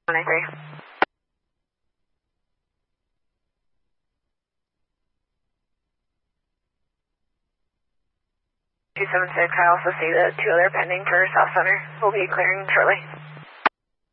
193. 276, I also see the two other pending for South Center. We'll be clearing shortly.